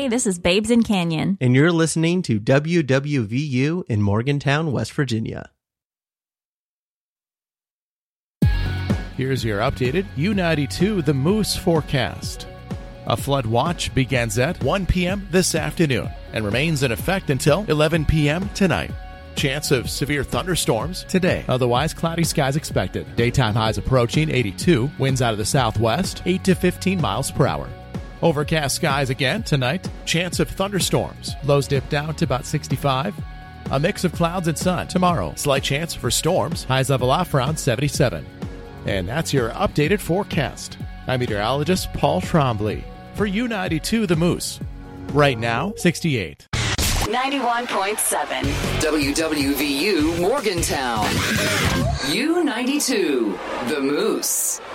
Hey, this is Babes in Canyon. And you're listening to WWVU in Morgantown, West Virginia. Here's your updated U92 The Moose forecast. A flood watch begins at 1 p.m. this afternoon and remains in effect until 11 p.m. tonight. Chance of severe thunderstorms today. Otherwise, cloudy skies expected. Daytime highs approaching 82. Winds out of the southwest, 8 to 15 miles per hour. Overcast skies again tonight. Chance of thunderstorms. Lows dip down to about 65. A mix of clouds and sun tomorrow. Slight chance for storms. Highs level off around 77. And that's your updated forecast. I'm meteorologist Paul Trombley for U92 The Moose. Right now, 68. 91.7 WWVU Morgantown. U92 The Moose.